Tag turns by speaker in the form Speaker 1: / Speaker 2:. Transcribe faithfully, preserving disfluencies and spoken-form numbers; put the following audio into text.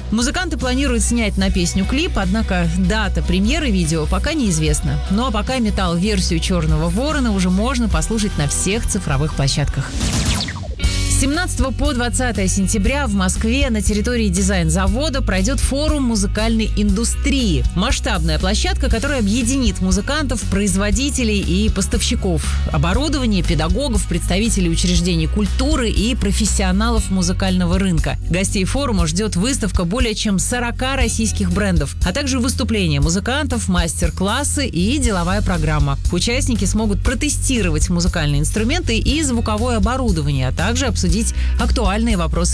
Speaker 1: Музыканты планируют снять на песню клип, однако дата премьеры видео пока неизвестна. Ну а пока металл-версию «Черного ворона» уже можно послушать на всех цифровых площадках. С семнадцатого по двадцатое сентября в Москве на территории дизайн-завода пройдет форум музыкальной индустрии. Масштабная площадка, которая объединит музыкантов, производителей и поставщиков оборудования, педагогов, представителей учреждений культуры и профессионалов музыкального рынка. Гостей форума ждет выставка более чем сорока российских брендов, а также выступления музыкантов, мастер-классы и деловая программа. Участники смогут протестировать музыкальные инструменты и звуковое оборудование, а также обсудить актуальные вопросы